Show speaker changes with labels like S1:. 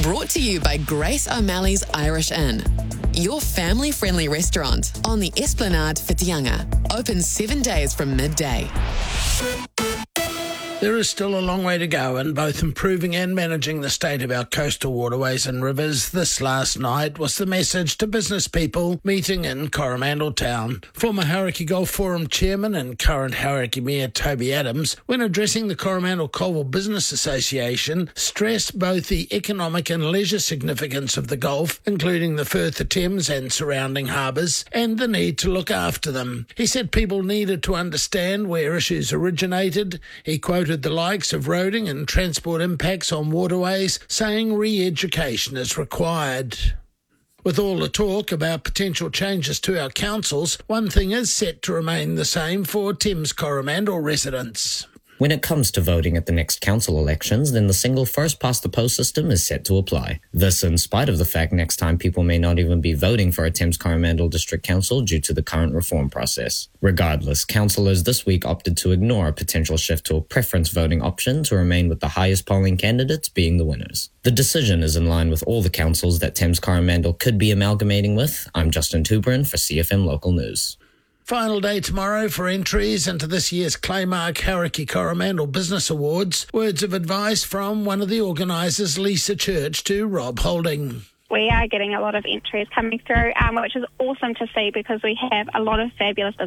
S1: Brought to you by Grace O'Malley's Irish Inn. Your family-friendly restaurant on the Esplanade Whitianga. Open 7 days from midday.
S2: There is still a long way to go in both improving and managing the state of our coastal waterways and rivers. This last night was the message to business people meeting in Coromandel Town. Former Hauraki Golf Forum chairman and current Hauraki Mayor Toby Adams, when addressing the Coromandel Colville Business Association, stressed both the economic and leisure significance of the Gulf, including the Firth of Thames and surrounding harbours, and the need to look after them. He said people needed to understand where issues originated. He quoted the likes of roading and transport impacts on waterways, saying re-education is required. With all the talk about potential changes to our councils, one thing is set to remain the same for Thames Coromandel residents.
S3: When it comes to voting at the next council elections, then the single first-past-the-post system is set to apply. This in spite of the fact next time people may not even be voting for a Thames Coromandel District Council due to the current reform process. Regardless, councillors this week opted to ignore a potential shift to a preference voting option to remain with the highest polling candidates being the winners. The decision is in line with all the councils that Thames Coromandel could be amalgamating with. I'm Justin Tuberin for CFM Local News.
S2: Final day tomorrow for entries into this year's Claymark Hauraki Coromandel Business Awards. Words of advice from one of the organisers, Lisa Church, to Rob Holding.
S4: We are getting a lot of entries coming through, which is awesome to see because we have a lot of fabulous